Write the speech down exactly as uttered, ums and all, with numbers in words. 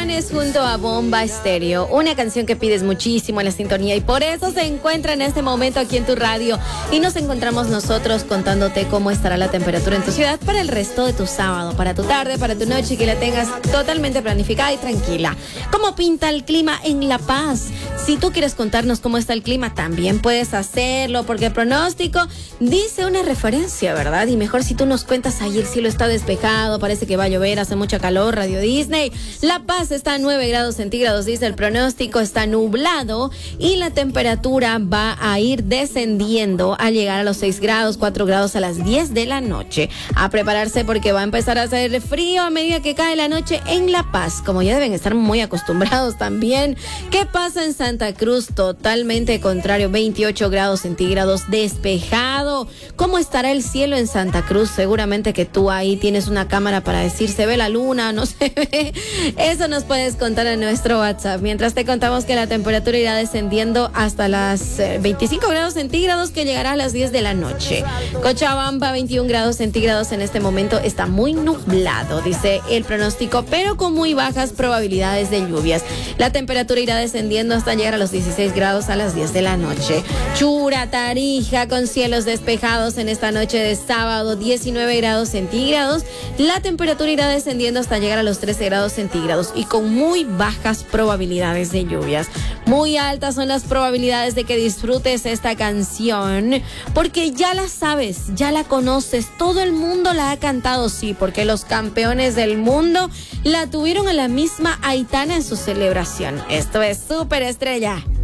Caifanes junto a Bomba Estéreo, una canción que pides muchísimo en la sintonía y por eso se encuentra en este momento aquí en tu radio y nos encontramos nosotros contándote cómo estará la temperatura en tu ciudad para el resto de tu sábado, para tu tarde, para tu noche y que la tengas totalmente planificada y tranquila. ¿Cómo pinta el clima en La Paz? Si tú quieres contarnos cómo está el clima, también puedes hacerlo porque el pronóstico dice una referencia, ¿verdad? Y mejor si tú nos cuentas, ahí el cielo está despejado, parece que va a llover, hace mucha calor, Radio Disney. La Paz está a nueve grados centígrados, dice el pronóstico, está nublado y la temperatura va a ir descendiendo a llegar a los seis grados, cuatro grados a las diez de la noche. A prepararse porque va a empezar a hacer frío a medida que cae la noche en La Paz, como ya deben estar muy acostumbrados también. ¿Qué pasa en Santa Cruz? Totalmente contrario, veintiocho grados centígrados, despejado. ¿Cómo estará el cielo en Santa Cruz? Seguramente que tú ahí tienes una cámara para decir, ¿se ve la luna? ¿No se ve? Eso nos puedes contar en nuestro WhatsApp. Mientras te contamos que la temperatura irá descendiendo hasta las veinticinco grados centígrados, que llegará a las diez de la noche. Cochabamba, veintiún grados centígrados en este momento, está muy nublado, dice el pronóstico, pero con muy bajas probabilidades de lluvias. La temperatura irá descendiendo hasta llegar a los dieciséis grados a las diez de la noche. Chura, Tarija, con cielos despejados en esta noche de sábado, diecinueve grados centígrados. La temperatura irá descendiendo hasta llegar a los trece grados centígrados y con muy bajas probabilidades de lluvias. Muy altas son las probabilidades de que disfrutes esta canción porque ya la sabes, ya la conoces, todo el mundo la ha cantado, sí, porque los campeones del mundo la tuvieron a la misma Aitana en su celebración. Esto es Súper Estrella.